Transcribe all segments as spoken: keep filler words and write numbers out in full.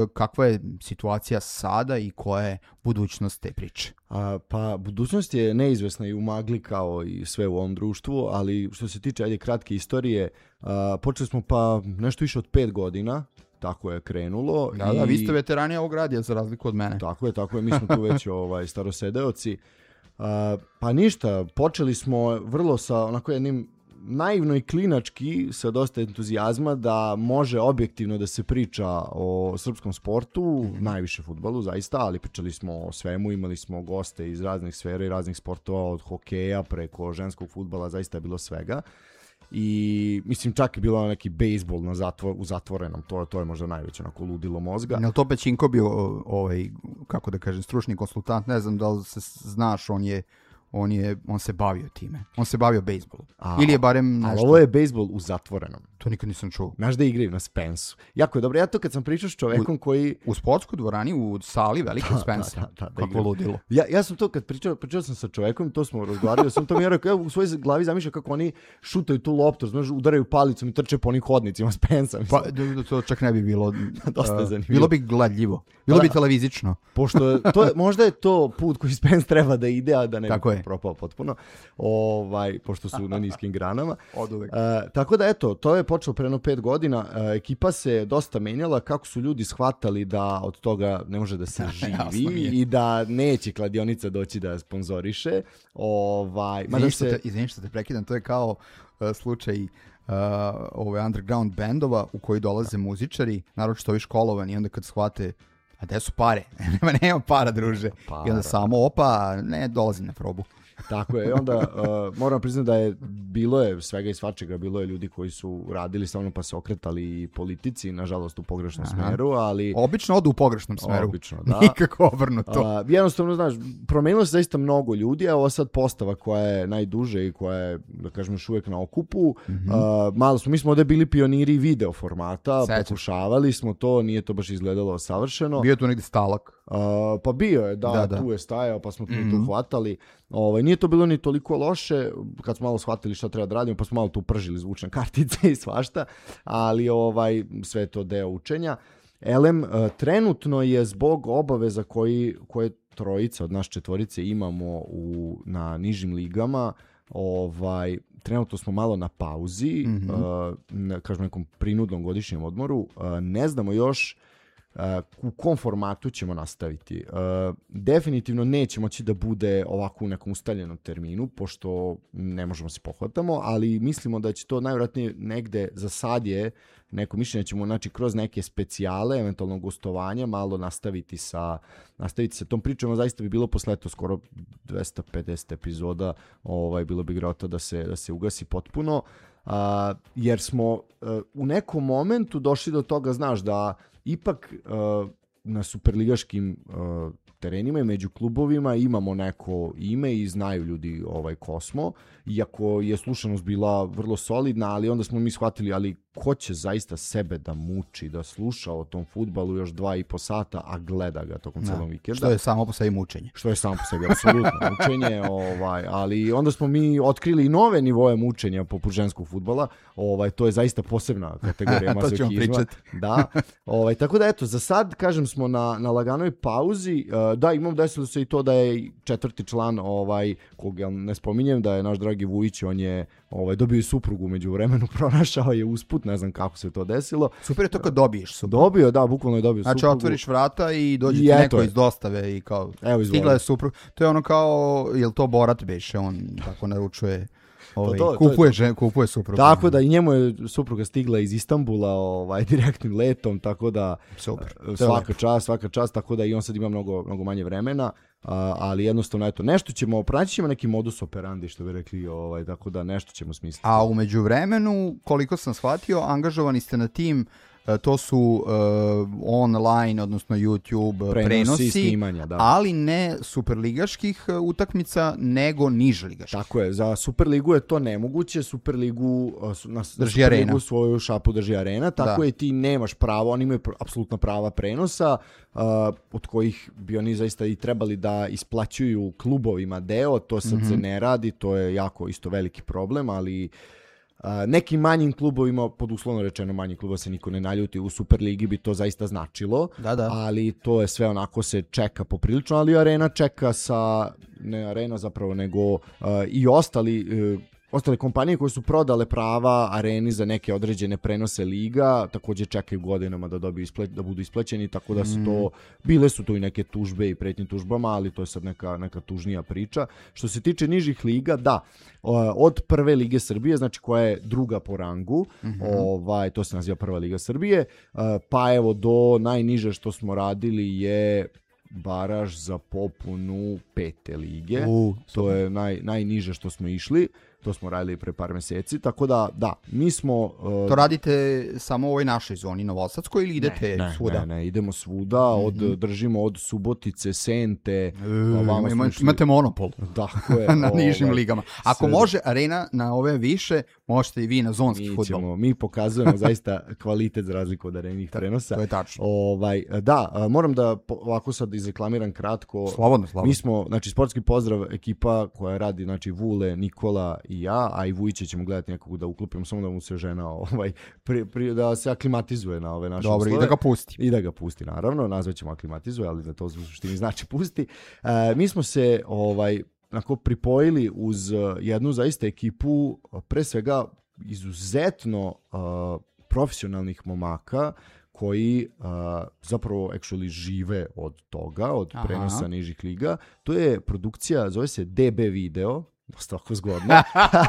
Kakva je situacija sada i koja je budućnost te priče? A, pa budućnost je neizvesna i u magli kao i sve u ovom društvu, ali što se tiče ajde kratke istorije, a, počeli smo pa nešto više od pet godina, tako je krenulo. Da, i... da, vi ste veterani ovog radija za razliku od mene. Tako je, tako je, mi smo tu već ovaj, starosedeoci. A, pa ništa, počeli smo vrlo sa onako jednim naivno i klinački sa dosta entuzijazma da može objektivno da se priča o srpskom sportu, mm. najviše fudbalu zaista, ali pričali smo o svemu, imali smo goste iz raznih sfera i raznih sportova, od hokeja preko ženskog fudbala, zaista je bilo svega. I mislim čak je bilo neki bejsbol na zatvor, u zatvorenom, to, to je možda najveće onako ludilo mozga. Je li to Pećinko bio ovaj, kako da kažem, stručni konsultant, ne znam da li se znaš, on je On, je, on se bavio time. On se bavio bejsbolom. Ili je barem nešto... Ali ovo je bejsbol u zatvorenom. To nikad nisam čuo. Znaš da igraju na Spensu. Jako je dobro. Ja to kad sam pričao s čovekom u, koji... U sportskoj dvorani, u sali velikog Spensa. Da, da, da, da, kako ludilo. Ja, ja sam to kad pričao, pričao sam sa čovekom, to smo razgovarali, sam to mi je rekao, u svojoj glavi zamišljam kako oni šutaju tu loptu, znaš, udaraju palicom i trče po onih hodnicima Spensa. Pa, to čak ne bi bilo... Dosta je zanimljivo. Bilo bi gledljivo. Bilo da, bi televizično. Pošto to, možda je to put koji Spens treba da ide, a da ne tako bi je. propao potpuno. Ovaj, pošto su na niskim granama. Oduvek. Uh, tako da eto, to je počelo pre jedno pet godina. Uh, ekipa se dosta menjala, kako su ljudi shvatali da od toga ne može da se živi i da neće kladionica doći da sponzoriše. Ovaj, Izvini što, se... te, što te prekidam, to je kao uh, slučaj uh, ove underground bandova u koji dolaze muzičari, naročito ovi školovani, i onda kad shvate a gde su pare? nema, nema para, druže. Para. I onda samo opa, ne, dolazim na probu. Tako je, i onda uh, moram priznati da je bilo je svega i svačega, bilo je ljudi koji su radili stvarno pa se okretali i politici, nažalost u pogrešnom Aha. smeru, ali... Obično odu u pogrešnom smeru. Obično, da. Nikako obrnuto. Uh, jednostavno, znaš, promenilo se zaista mnogo ljudi, a ovo sad postava koja je najduže i koja je, da kažemo, još uvijek na okupu. Mm-hmm. Uh, malo smo, mi smo ovdje bili pioniri video formata, Sećam. Pokušavali smo to, nije to baš izgledalo savršeno. Bio je tu negdje Stalak. Uh, pa bio je, da, da, da, tu je stajao, pa smo tu, mm-hmm. tu hvatali. Ovaj, nije to bilo ni toliko loše, kad smo malo shvatili šta treba da radimo, pa smo malo tu pržili zvučne kartice i svašta, ali ovaj, sve je to deo učenja. Elem, uh, trenutno je zbog obaveza koji, koje trojica od nas četvorice imamo u, na nižim ligama, ovaj, trenutno smo malo na pauzi, mm-hmm. uh, na, kažem, nekom prinudnom godišnjem odmoru, uh, ne znamo još Uh, u kom formatu ćemo nastaviti. Uh, definitivno neće moći da bude ovako u nekom ustaljenom terminu, pošto ne možemo se pohvatamo, ali mislimo da će to najvjerojatnije negde za sad je neko mišljenje ćemo znači kroz neke specijale, eventualno gostovanja, malo nastaviti sa nastaviti sa tom pričom, zaista bi bilo posle to skoro dvesta pedeset epizoda, ovaj bilo bi grota da se da se ugasi potpuno, uh, jer smo uh, u nekom momentu došli do toga, znaš, da ipak uh, na superligaškim uh, terenima i među klubovima imamo neko ime i znaju ljudi ovaj Kosmo, iako je slušanost bila vrlo solidna, ali onda smo mi shvatili, ali ko će zaista sebe da muči, da sluša o tom fudbalu još dva i po sata, a gleda ga tokom celog vikenda. Što je samo po sebi mučenje. Što je samo po sebi, apsolutno mučenje. Ovaj, ali onda smo mi otkrili i nove nivoe mučenja poput ženskog fudbala. Ovaj, to je zaista posebna kategorija mazokizma. Da. Ovaj, tako da eto, za sad, kažem, smo na, na laganoj pauzi. Uh, da, imam desilo se i to da je četvrti član, ovaj, kog ja ne spominjem, da je naš dragi Vujić, on je ovaj, dobio i suprugu među vremenu, pronašao je usput, ne znam kako se to desilo. Super je to kad dobiješ suprugu. Dobio, da, bukvalno je dobio znači, suprugu. Znači otvoriš vrata i dođe ti neko je. Iz dostave i kao Evo, stigla je supruga. To je ono kao, jel to Borat beše, on tako naručuje, ovaj, to, to, kupuje, to to. kupuje suprugu. Tako da i njemu je supruga stigla iz Istanbula ovaj, direktnim letom, tako da super. svaka čast, svaka čast, tako da i on sad ima mnogo, mnogo manje vremena. Uh, ali jednostavno eto nešto ćemo praći ćemo neki modus operandi što bi rekli, ovaj, tako da nešto ćemo smisliti. A u međuvremenu, koliko sam shvatio, angažovani ste na tim, to su uh, online, odnosno YouTube prenosi, prenosi snimanja, da. Ali ne superligaških utakmica, nego nižligaških. Tako je, za Superligu je to nemoguće, Superligu na drži Arena. Svoju šapu drži Arena, tako da. Je ti nemaš pravo, oni imaju apsolutna prava prenosa, uh, od kojih bi oni zaista i trebali da isplaćuju klubovima deo, to sad mm-hmm. se ne radi, to je jako isto veliki problem, ali nekim manjim klubovima, pod uslovno rečeno manjim klubova se niko ne naljuti, u Superligi bi to zaista značilo, da, da. ali to je sve onako se čeka poprilično, ali Arena čeka sa, ne Arena zapravo, nego uh, i ostali... Uh, Ostale kompanije koje su prodale prava Areni za neke određene prenose liga, također čekaju godinama da dobiju isple, da budu isplaćeni, tako da su to, bile su tu i neke tužbe i pretnje tužbama, ali to je sad neka, neka tužnija priča. Što se tiče nižih liga, da, od prve Lige Srbije, znači koja je druga po rangu, mm-hmm. ovaj, to se naziva prva Liga Srbije, pa evo do najniže što smo radili je baraž za popunu pete lige, uh, to je naj, najniže što smo išli. To smo radili pre par meseci, tako da, da, mi smo... Uh, to radite samo u ovoj našoj zoni, Novosadskoj, ili idete ne, ne, svuda? Ne, ne, idemo svuda, od, mm-hmm. držimo od Subotice, Sente... E, ima, imate monopol tako je, na ovaj, nižim ligama. Ako sve... može Arena na ove više, možete i vi na zonski mi fudbal. Ćemo, mi pokazujemo zaista kvalitet za razliku od arenih prenosa. To je tačno. Ovaj, da, moram da ovako sad izreklamiram kratko. Slobodno, slobodno. Mi smo, znači, sportski pozdrav, ekipa koja radi, znači, Vule, Nikola i ja, a i Vujića ćemo gledati nekog da uklopimo, samo da mu se žena ovaj, pri, pri, da se aklimatizuje na ove naše Dobro, uslove. i da ga pusti. I da ga pusti, naravno, nazvaćemo aklimatizuje, ali da to u suštini znači pusti. E, mi smo se ovaj, onako pripojili uz jednu zaista ekipu, pre svega izuzetno uh, profesionalnih momaka, koji uh, zapravo actually žive od toga, od Aha. prenosa nižih liga. To je produkcija, zove se D B Video, stoko zgodno.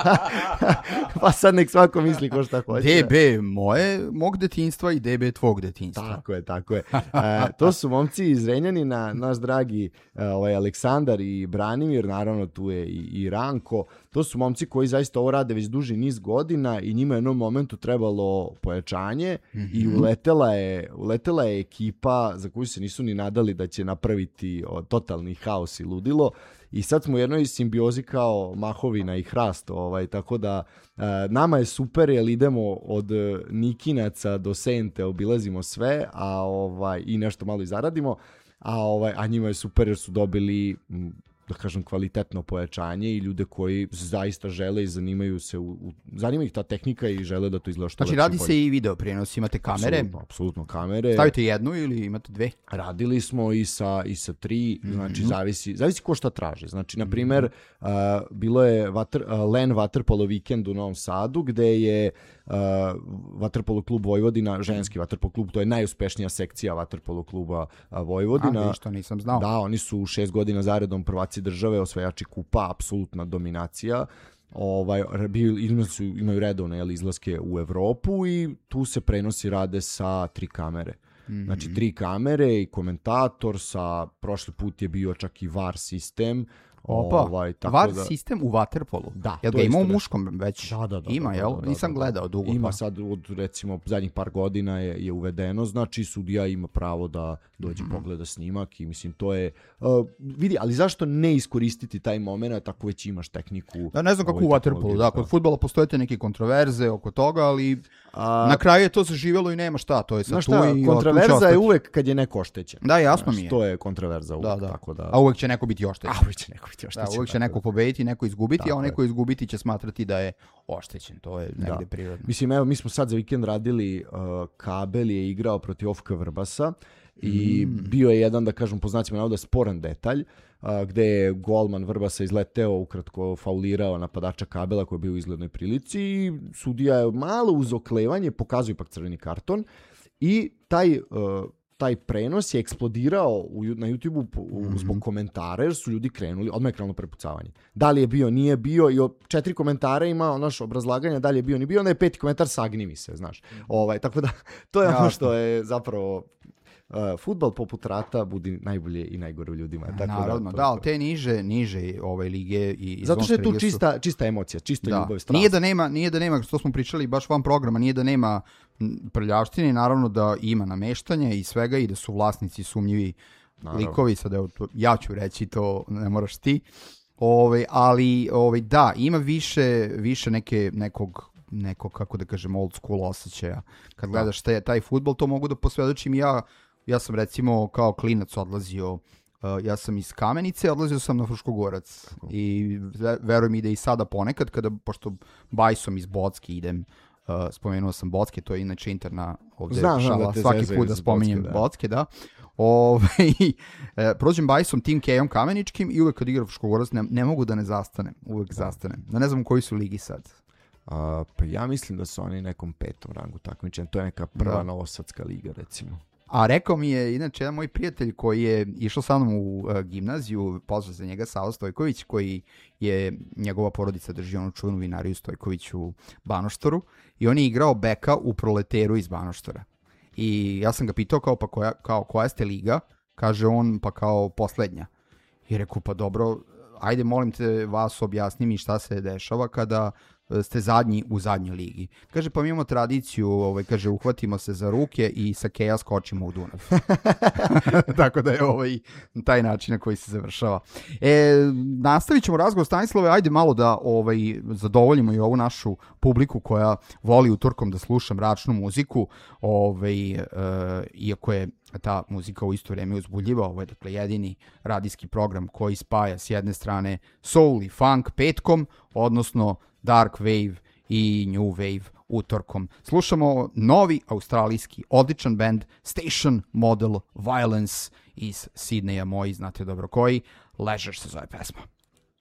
Pa sad nek svako misli ko šta hoće. D B moje, mog detinjstva i D B tvog detinjstva. Tako je, tako je. E, to su momci iz Renjanina, naš dragi ovaj, Aleksandar i Branimir, naravno tu je i, i Ranko. To su momci koji zaista ovo rade već duži niz godina i njima je u jednom momentu trebalo pojačanje mm-hmm. i uletela je, uletela je ekipa za koju se nisu ni nadali da će napraviti o, totalni haos i ludilo. I sad smo u jednoj simbiozi kao mahovina i hrast, ovaj, tako da e, nama je super jer idemo od Nikinaca do Sente, obilazimo sve, a ovaj i nešto malo i zaradimo, a ovaj a njima je super jer su dobili, da kažem, kvalitetno pojačanje i ljude koji zaista žele i zanimaju se, u, u, zanima ih ta tehnika i žele da to izgleda što znači, lepše. Znači radi se i video prenos, imate kamere? Apsolutno, apsolutno kamere. Stavite jednu ili imate dve? Radili smo i sa, i sa tri, mm-hmm. znači zavisi, zavisi ko šta traži. Znači, na primjer, mm-hmm. uh, bilo je vatr, uh, Len Vaterpolo vikend u Novom Sadu, gde je uh, Vaterpolo klub Vojvodina, ženski Vaterpolo klub, to je najuspešnija sekcija Vaterpolo kluba uh, Vojvodina. A, što nisam znao. Da, oni su šest godina zaredom prvaci države, osvajači kupa, apsolutna dominacija. Ovaj, imaju, su, imaju redovne jel, izlaske u Evropu i tu se prenosi rade sa tri kamere. Mm-hmm. Znači tri kamere i komentator, sa prošli put je bio čak i V A R sistem. Opa, ovaj, tako V A R da... sistem u Waterpolu. Da, jel ga ima u muškom već? Da, da, da. Ima, jel? Da, da, Nisam da, gledao dugo. Ima pa. sad, od, recimo, zadnjih par godina je, je uvedeno, znači sudija ima pravo da dođe mm-hmm. pogleda snimak i mislim, to je... Uh, vidi, ali zašto ne iskoristiti taj moment ako već imaš tehniku? Da, ne znam kako u Waterpolu, da, kod fudbala postojete neke kontroverze oko toga, ali A... na kraju je to zaživjelo i nema šta, to je sad tu i... Kontroverza je uvek kad je neko oštećen. Da, jasno znaš, mi je. To je kontroverza uvek, da, da. tako da... A uvek će neko biti oštećen. A uvek će neko biti oštećen. Da, uvek će neko pobediti, neko izgubiti, tako a onaj ko izgubiti će smatrati da je oštećen. To je negde da. prirodno. Mislim, evo, mi smo sad za vikend radili, uh, Kabel je igrao protiv O F K Vrbasa i mm. bio je jedan, da kažem, po znacima navoda sporan detalj, uh, gde je golman Vrbasa izleteo, ukratko faulirao napadača Kabela koji je bio u izglednoj prilici i sudija je malo uz oklevanje, pokazuje ipak crveni karton i taj... Uh, taj prenos je eksplodirao u, na YouTube-u mm-hmm. zbog komentara, jer su ljudi krenuli, odmah je krenulo prepucavanje. Da li je bio, nije bio, i četiri komentara ima naš obrazlaganje, da li je bio, nije bio, onda je peti komentar, sagni mi se, znaš. Ovaj, tako da, to je ono što je zapravo... Uh, fudbal poput rata budi najbolje i najgore u ljudima. Tako naravno, da, ali te niže, niže ove lige i zato što je tu čista, su... čista emocija, čista da. ljubav, strast. Nije da nema, nije da nema, što smo pričali baš van programa, nije da nema prljavštine, naravno da ima nameštanja i svega i da su vlasnici sumnjivi naravno. Likovi, sad evo, ja ću reći to, ne moraš ti, ove, ali ove, da, ima više, više neke, nekog nekog, kako da kažem, old school osjećaja. Kad gledaš taj, taj fudbal, to mogu da posvjedočim ja. Ja sam recimo kao klinac odlazio Uh, ja sam iz Kamenice, odlazio sam na Fruškogorac i verujem i da i sada ponekad, kada, pošto bajsom iz Bocke idem, uh, spomenuo sam Bocke, to je inače interna ovde znam, šala, da svaki put da spominjem Bocke, da. Bocke, da. Ove, e, prođem bajsom tim Kejom Kameničkim i uvek kad igra Fruškogorac ne, ne mogu da ne zastanem, uvek da. zastanem. Da ne znam koji su ligi sad. A, pa ja mislim da su oni nekom petom rangu takmičenja, to je neka prva da. Novosadska liga recimo. A rekao mi je, inače, jedan moj prijatelj koji je išao sa mnom u uh, gimnaziju, pozvao za njega Savo Stojković, koji je, njegova porodica drži onu čuvenu vinariju Stojković u Banoštoru i on je igrao beka u Proleteru iz Banoštora. I ja sam ga pitao kao, pa koja, kao, koja ste liga? Kaže on, pa kao poslednja. I rekao, pa dobro, ajde molim te vas objasni mi šta se dešava kada ste zadnji u zadnjoj ligi. Kaže, pa mi imamo tradiciju, ovaj, kaže, uhvatimo se za ruke i sa Keja skočimo u Dunav. Tako da je ovaj, taj način na koji se završava. E, nastavit ćemo razgovor, Stanislave, ajde malo da ovaj, zadovoljimo i ovu našu publiku koja voli utorkom da sluša mračnu muziku, ovaj, e, iako je ta muzika u isto vrijeme uzbudljiva. Ovo je dakle jedini radijski program koji spaja s jedne strane soul i funk petkom, odnosno dark wave i new wave utorkom. Slušamo novi australijski odličan band Station Model Violence iz Sidneja, moji znate dobro koji. Leisure se zove pesma.